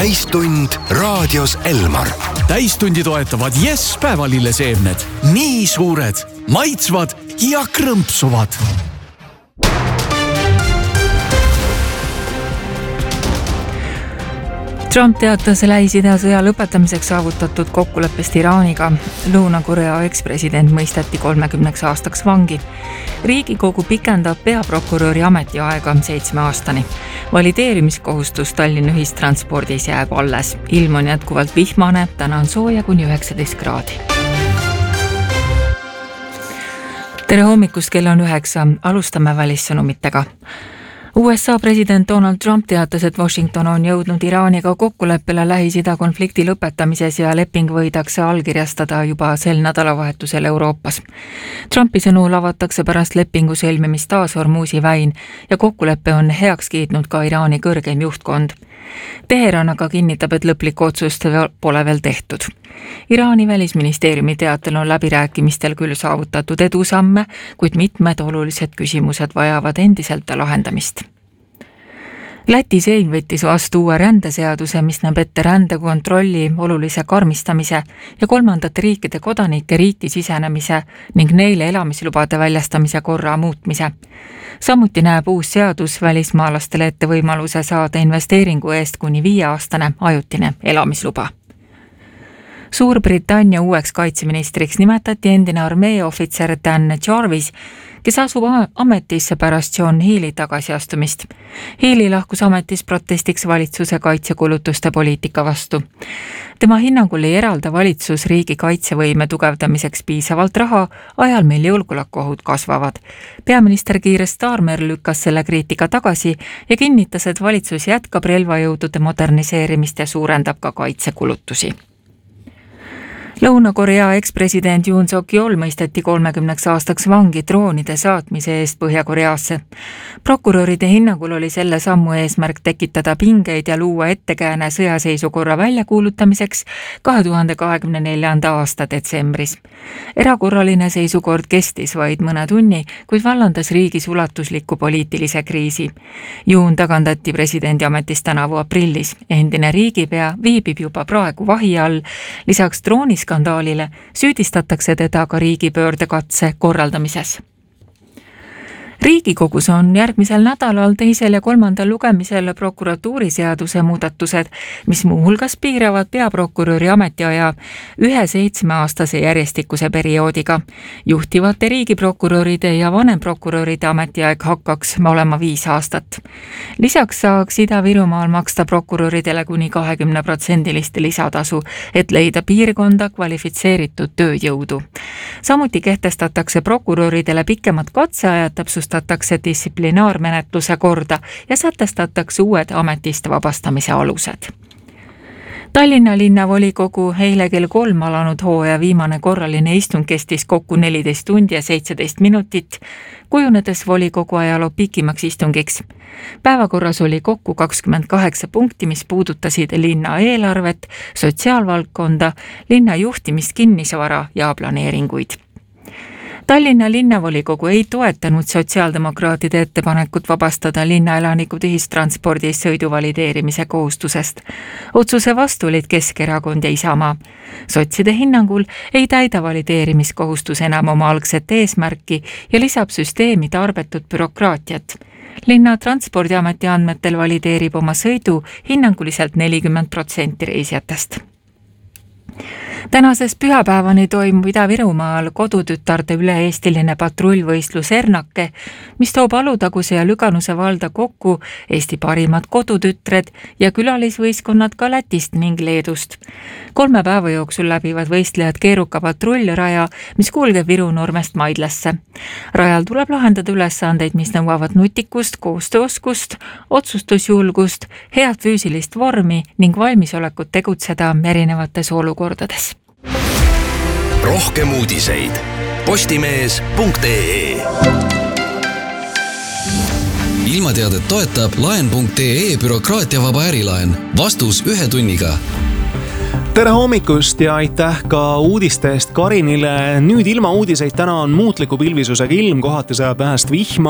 täistund raadios Elmar. Täistundi toetavad Yes päevalilleseemned. Nii suured, maitsvad ja krõmpsuvad. Trump teatas Lähis-Ida sõja lõpetamiseks saavutatud kokkuleppest Iraaniga. Lõuna-Korea ekspresident mõisteti 30 aastaks vangi. Riigikogu pikendab peaprokuröri ametiaega 7 aastani. Valideerimiskohustus Tallinna ühistranspordis jääb alles. Ilm on jätkuvalt vihmane, täna on sooja kuni 19 kraadi. Tere hommikust, kell on 9. Alustame välissõnumitega. USA president Donald Trump teatas, et Washington on jõudnud Iraaniga kokkuleppele Lähis-Ida konflikti lõpetamises ja leping võidakse allkirjastada juba sel nädalavahetusel Euroopas. Trumpi sõnul avatakse pärast lepingu sõlmimist taas Hormuzi väin ja kokkuleppe on heaks kiitnud ka Iraani kõrgeim juhtkond. Teheran aga kinnitab, et lõplikku otsust pole veel tehtud. Iraani välisministeeriumi teatel on läbirääkimistel küll saavutatud edusamme, kuid mitmed olulised küsimused vajavad endiselt lahendamist. Läti Seim võttis vastu uue rändeseaduse, mis näeb ette rändekontrolli olulise karmistamise ja kolmandate riikide kodanike riiki sisenemise ning neile elamislubade väljastamise korra muutmise. Samuti näeb uus seadus välismaalastele ette võimaluse saada investeeringu eest kuni 5-aastane ajutine elamisluba. Suurbritannia uueks kaitseministriks nimetati endine armee ohvitser Dan Jarvis, kes asub ametisse pärast John Healey tagasiastumist. Healey lahkus ametis protestiks valitsuse kaitsekulutuste poliitika vastu. Tema hinnangul ei eralda valitsus riigi kaitsevõime tugevdamiseks piisavalt raha ajal, mil julgeolekuohud kasvavad. Peaminister Keir Starmer lükkas selle kriitika tagasi ja kinnitas, et valitsus jätkab relvajõudude moderniseerimist ja suurendab ka kaitsekulutusi. Lõuna-Korea ekspresident Yoon Suk-yeol mõisteti 30 aastaks vangi droonide saatmise eest Põhja-Koreasse. Prokuröride hinnangul oli selle sammu eesmärk tekitada pingeid ja luua ettekääne sõjaseisukorra väljakuulutamiseks 2024. aasta detsembris. Erakorraline seisukord kestis vaid mõne tunni, kuid vallandas riigis ulatusliku poliitilise kriisi. Yoon tagandati presidendi ametist tänavu aprillis. Endine riigipea viibib juba praegu vahi all, lisaks drooniskandaalile süüdistatakse teda ka riigipöördekatse korraldamises. Riigikogus on järgmisel nädalal 2. ja 3. lugemisel prokuratuuriseaduse muudatused, mis muuhulgas piiravad peaprokuröri ametiaja 7-aastase järjestikuse perioodiga. Juhtivate riigiprokuröride ja vanemprokuröride ametiaeg hakkaks olema 5 aastat. Lisaks saaks Ida-Virumaal maksta prokuröridele kuni 20% lisatasu, et leida piirkonda kvalifitseeritud tööjõudu. Samuti kehtestatakse prokuröridele pikemad katseajad, täpsustatakse distsiplinaarmenetluse korda ja sätestatakse uued ametist vabastamise alused. Tallinna linnavolikogu eile kell 3 alanud hooaja viimane korraline istung kestis kokku 14 tundi ja 17 minutit, kujunedes volikogu ajaloo pikimaks istungiks. Päevakorras oli kokku 28 punkti, mis puudutasid linna eelarvet, sotsiaalvaldkonda, linna juhtimist, kinnisvara ja planeeringuid. Tallinna linnavolikogu ei toetanud sotsiaaldemokraatide ettepanekut vabastada linnaelanikud ühistranspordis sõidu valideerimise kohustusest. Otsuse vastu olid Keskerakond ja Isamaa. Sotside hinnangul ei täida valideerimiskohustus enam oma algset eesmärki ja lisab süsteemi tarbetut bürokraatiat. Linna Transpordiameti andmetel valideerib oma sõidu hinnanguliselt 40% reisijatest. Tänasest pühapäevani toimub Ida-Virumaal kodutütarde üle-eestiline patrullvõistlus Ernake, mis toob Alutaguse ja Lüganuse valda kokku Eesti parimad kodutütred ja külalisvõistkonnad ka Lätist ning Leedust. 3 päeva jooksul läbivad võistlejad keeruka patrullraja, mis kulgeb Viru-Nurmest Maidlasse. Rajal tuleb lahendada ülesandeid, mis nõuavad nutikust, koostööoskust, otsustusjulgust, head füüsilist vormi ning valmisolekut tegutseda erinevates olukordades. Rohkem uudiseid postimees.ee. Ilmateadet toetab laen.ee bürokraatiavaba ärilaen. Vastus 1 tunniga. Tere hommikust ja aitäh ka uudiste eest Karinile. Nüüd ilma uudiseid, täna on muutliku pilvisusega ilm, kohati sajab vähest vihma.